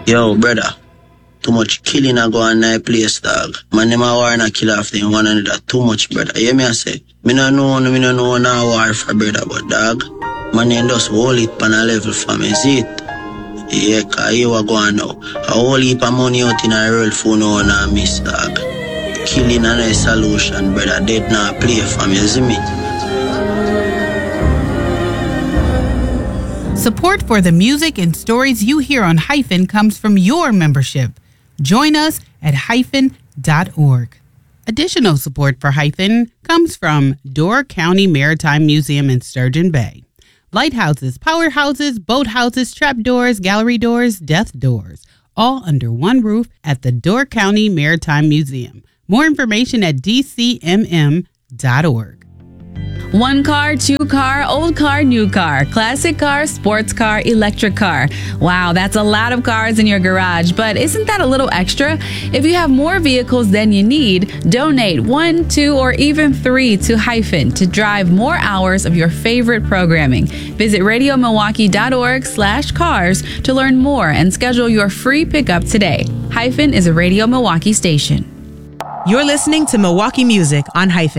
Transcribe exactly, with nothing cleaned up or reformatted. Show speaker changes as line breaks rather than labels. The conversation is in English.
Yo, brother. Too much killing a go on that place, dog. Man, them a war and a kill off them one another. Too much, brother. You hear me I say? Me no know, me no know no war for brother, but dog. Man, you just hold it on a level for me, see it? Yeah, cause you are going now. A whole heap of money out in a world for no one and miss, dog. Killing a nice solution, brother. Dead now play for me, see me?
Support for the music and stories you hear on Hyphen comes from your membership. Join us at hyphen dot org. Additional support for Hyphen comes from Door County Maritime Museum in Sturgeon Bay. Lighthouses, powerhouses, boathouses, trapdoors, gallery doors, death doors, all under one roof at the Door County Maritime Museum. More information at d c m m dot org.
One car, two car, old car, new car, classic car, sports car, electric car. Wow, that's a lot of cars in your garage, but isn't that a little extra? If you have more vehicles than you need, donate one, two, or even three to Hyphen to drive more hours of your favorite programming. Visit radio milwaukee dot org slash cars to learn more and schedule your free pickup today. Hyphen is a Radio Milwaukee station.
You're listening to Milwaukee Music on Hyphen.